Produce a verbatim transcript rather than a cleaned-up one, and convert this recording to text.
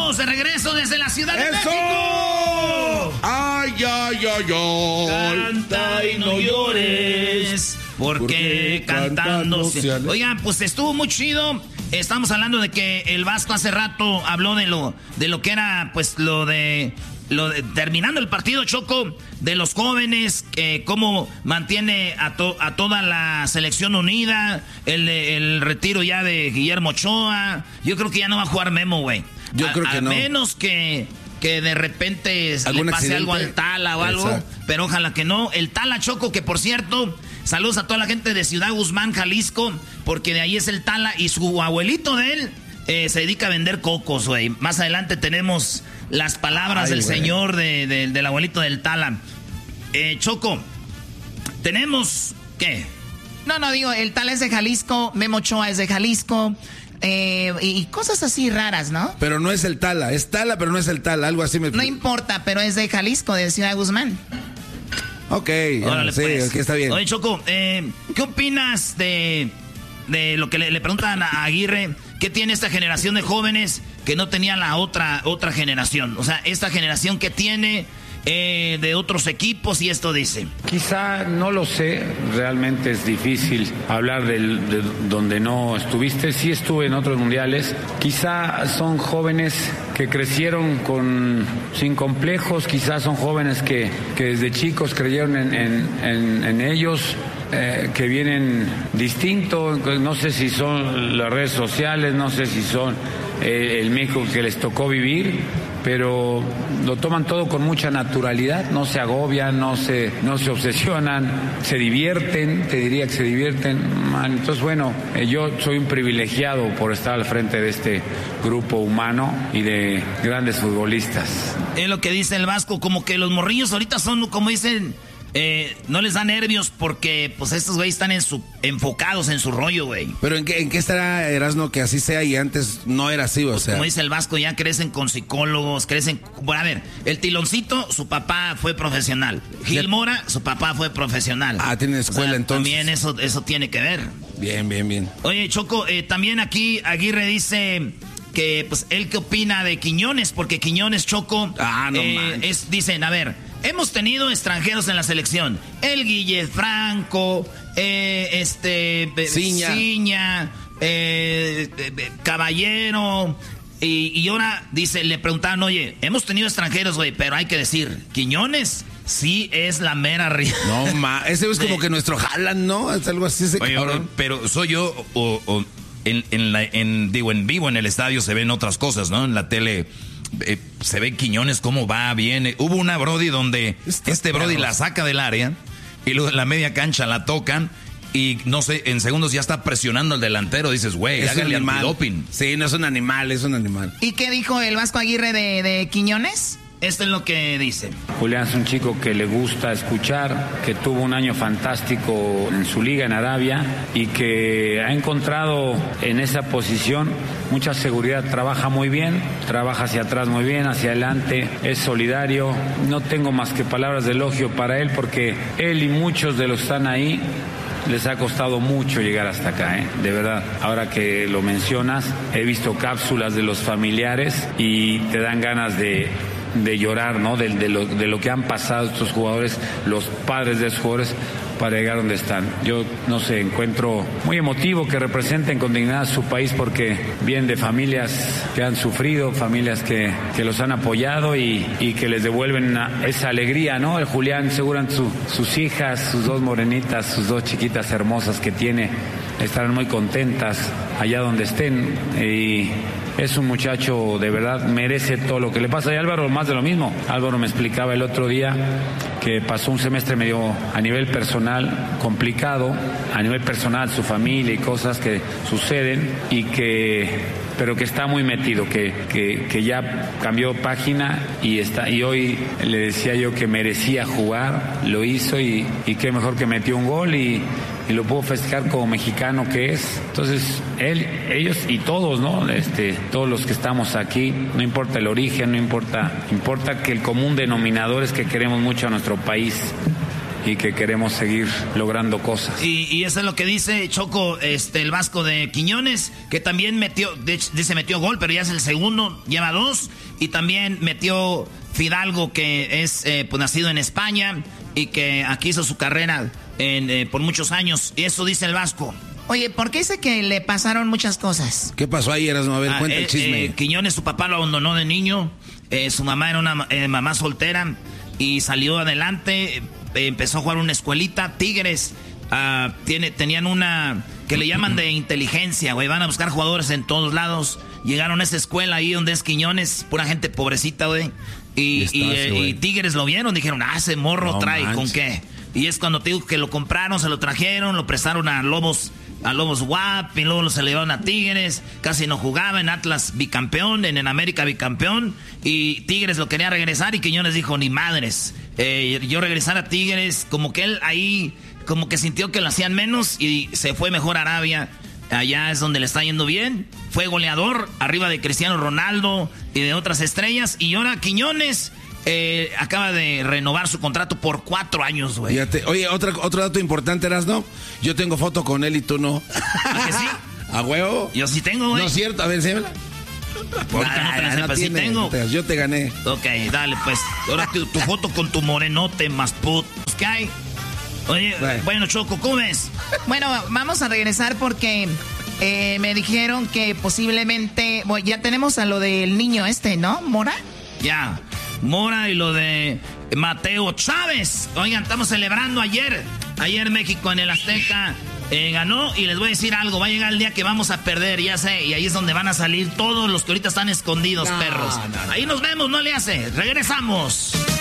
estamos de regreso desde la Ciudad de ¡Eso! México. ¡Ay, ay, ay, ay! Canta y no llores, porque cantando... Se... Oigan, pues estuvo muy chido. Estamos hablando de que el Vasco hace rato habló de lo, de lo que era, pues, lo de... Lo de, terminando el partido, Choco, de los jóvenes, eh, cómo mantiene a, to, a toda la selección unida, el, el retiro ya de Guillermo Ochoa. Yo creo que ya no va a jugar Memo, güey. Yo a, creo que a no. A menos que, que de repente le pase accidente? algo al Tala o algo, exacto, pero ojalá que no. El Tala, Choco, que por cierto, saludos a toda la gente de Ciudad Guzmán, Jalisco, porque de ahí es el Tala y su abuelito de él eh, se dedica a vender cocos, güey. Más adelante tenemos las palabras Ay, del güey. señor de, de, del abuelito del Tala. Eh, Choco, tenemos... ¿Qué? No, no, digo, el Tala es de Jalisco, Memo Ochoa es de Jalisco, eh, y cosas así raras, ¿no? Pero no es el Tala, es Tala, pero no es el Tala, algo así me... No importa, pero es de Jalisco, de Ciudad Guzmán. Ok, Órale, sí, pues. Okay, está bien. Oye, Choco, eh, ¿qué opinas de, de lo que le, le preguntan a Aguirre? ¿Qué tiene esta generación de jóvenes que no tenía la otra, otra generación? O sea, esta generación que tiene eh, de otros equipos, y esto dice. Quizá no lo sé, realmente es difícil hablar del, de donde no estuviste. Sí estuve en otros mundiales. Quizá son jóvenes que crecieron con, sin complejos, quizá son jóvenes que, que desde chicos creyeron en, en, en, en ellos. Eh, que vienen distintos, no sé si son las redes sociales, no sé si son eh, el México que les tocó vivir, pero lo toman todo con mucha naturalidad, no se agobian, no se, no se obsesionan, se divierten, te diría que se divierten. Entonces, bueno, eh, yo soy un privilegiado por estar al frente de este grupo humano y de grandes futbolistas. Es lo que dice el Vasco, como que los morrillos ahorita son, como dicen... Eh, no les da nervios porque pues estos güeyes están en su, enfocados en su rollo, güey. Pero ¿en qué, en qué estará, Erasmo, que así sea y antes no era así, o pues sea? Como dice el Vasco, ya crecen con psicólogos, crecen... Bueno, a ver, el Tiloncito, su papá fue profesional. Gil Mora, su papá fue profesional. Ah, tiene escuela, o sea, entonces. También eso, eso tiene que ver. Bien, bien, bien. Oye, Choco, eh, también aquí Aguirre dice... que pues él qué opina de Quiñones, porque Quiñones, Choco, ah, no eh, es, dicen, a ver, hemos tenido extranjeros en la selección, el Guille Franco, eh, este, Ciña, Ciña eh, eh, Caballero, y, y ahora dice, le preguntaron, oye, hemos tenido extranjeros, güey, pero hay que decir, Quiñones sí es la mera ría. No, ma, ese es como sí. que nuestro Haaland, ¿no? Es algo así ese Oye, cabrón. Pero soy yo o... o... En, en, la, en, digo, en vivo en el estadio se ven otras cosas, ¿no? En la tele eh, se ve Quiñones cómo va, viene. Hubo una Brody donde Está este Brody perros. la saca del área y luego en la media cancha la tocan y no sé, en segundos ya está presionando al delantero. Dices, güey, hágale antidoping. Sí, no es un animal, es un animal. ¿Y qué dijo el Vasco Aguirre de, de Quiñones? Esto es lo que dice. Julián es un chico que le gusta escuchar, que tuvo un año fantástico en su liga en Arabia y que ha encontrado en esa posición mucha seguridad. Trabaja muy bien, trabaja hacia atrás muy bien, hacia adelante, es solidario. No tengo más que palabras de elogio para él porque él y muchos de los que están ahí les ha costado mucho llegar hasta acá, ¿eh? De verdad. Ahora que lo mencionas, he visto cápsulas de los familiares y te dan ganas de... de llorar, ¿no? De, de, lo, de lo que han pasado estos jugadores, los padres de esos jugadores, para llegar donde están. Yo, no sé, encuentro muy emotivo que representen con dignidad a su país porque vienen de familias que han sufrido, familias que, que los han apoyado y, y que les devuelven una, esa alegría, ¿no? El Julián, seguramente su, sus hijas, sus dos morenitas, sus dos chiquitas hermosas que tiene, estarán muy contentas allá donde estén y... Es un muchacho, de verdad, merece todo lo que le pasa. Y Álvaro, más de lo mismo. Álvaro me explicaba el otro día que pasó un semestre medio a nivel personal complicado, a nivel personal, su familia y cosas que suceden, y que pero que está muy metido, que, que, que ya cambió página y está y hoy le decía yo que merecía jugar, lo hizo y, y qué mejor que metió un gol y, y lo pudo festejar como mexicano que es. Entonces, él, ellos y todos, ¿no? Este, todos los que estamos aquí, no importa el origen, no importa, importa que el común denominador es que queremos mucho a nuestro país y que queremos seguir logrando cosas. Y, y eso es lo que dice Choco, este, el Vasco de Quiñones, que también metió, de hecho, dice metió gol, pero ya es el segundo, lleva dos, y también metió Fidalgo, que es eh, pues, nacido en España y que aquí hizo su carrera en, eh, por muchos años, y eso dice el Vasco. Oye, ¿por qué dice que le pasaron muchas cosas? ¿Qué pasó ahí, Erasmo? A ver, ah, cuenta eh, el chisme. Eh, Quiñones, su papá lo abandonó de niño. Eh, su mamá era una eh, mamá soltera y salió adelante. Eh, empezó a jugar una escuelita. Tigres uh, tiene, tenían una que le llaman de inteligencia, güey. Van a buscar jugadores en todos lados. Llegaron a esa escuela ahí donde es Quiñones, pura gente pobrecita, güey. Y, y, y, eh, y Tigres lo vieron, dijeron, ah, ese morro no trae, manches. ¿Con qué? Y es cuando te digo que lo compraron, se lo trajeron, lo prestaron a Lobos. A Lobos W A P, y luego se le llevaron a Tigres, casi no jugaba, en Atlas bicampeón, en, en América bicampeón, y Tigres lo quería regresar y Quiñones dijo, ni madres, eh, yo regresar a Tigres, como que él ahí, como que sintió que lo hacían menos y se fue mejor a Arabia, allá es donde le está yendo bien, fue goleador, arriba de Cristiano Ronaldo y de otras estrellas, y ahora Quiñones... Eh, acaba de renovar su contrato por cuatro años, güey. Oye, otra, otro dato importante, Erasmo. Yo tengo foto con él y tú no. ¿A que sí? ¿A huevo? Yo sí tengo, güey. No es cierto, a ver, enséñala. Ahorita no te la sepas, sí tengo. Yo te gané. Ok, dale, pues. Ahora tu, tu foto con tu morenote más put. ¿Qué hay? Oye, bueno, bueno Choco, ¿cómo ves? Bueno, vamos a regresar porque eh, me dijeron que posiblemente... Bueno, ya tenemos a lo del niño este, ¿no? ¿Mora? Ya. Mora y lo de Mateo Chávez. Oigan, estamos celebrando ayer. Ayer México en el Azteca eh, ganó. Y les voy a decir algo. Va a llegar el día que vamos a perder, ya sé. Y ahí es donde van a salir todos los que ahorita están escondidos, no, perros. No, no. Ahí nos vemos, no le hace. Regresamos.